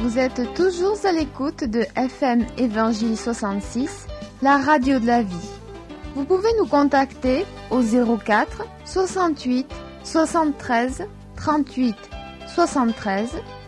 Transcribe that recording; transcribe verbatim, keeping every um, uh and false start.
Vous êtes toujours à l'écoute de F M Évangile soixante-six, la radio de la vie. Vous pouvez nous contacter au zéro quatre soixante-huit soixante-treize trente-huit soixante-treize